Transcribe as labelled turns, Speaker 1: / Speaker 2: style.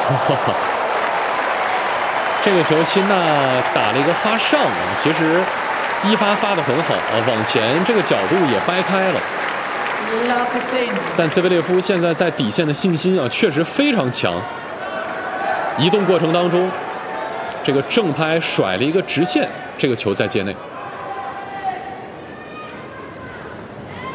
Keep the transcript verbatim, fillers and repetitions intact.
Speaker 1: 这个球辛纳打了一个发上啊，其实一发发得很好啊，往前这个角度也掰开了。但兹维列夫现在在底线的信心啊，确实非常强。移动过程当中，这个正拍甩了一个直线，这个球在界内。